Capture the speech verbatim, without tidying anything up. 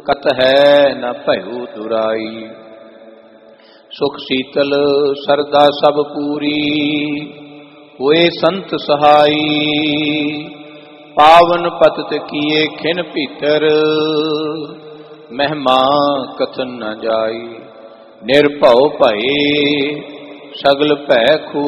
कत है न भयु दुराई। सुख शीतल सरदा सब पूरी, हुए संत सहाई। पावन पतत किए खिन भीतर, महिमा कथन न जाई। निर्भव भये सगल भै खू